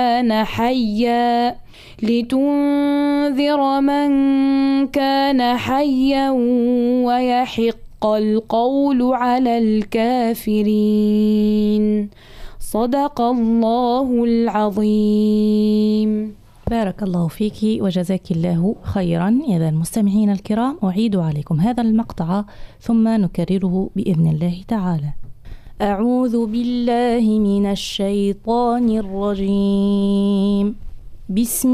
كان حيا لتنذر من كان حيا ويحق القول على الكافرين. صدق الله العظيم. بارك الله فيك وجزاك الله خيرا. إذا المستمعين الكرام أعيد عليكم هذا المقطع ثم نكرره بإذن الله تعالى. أعوذ بالله من الشيطان الرجيم. بسم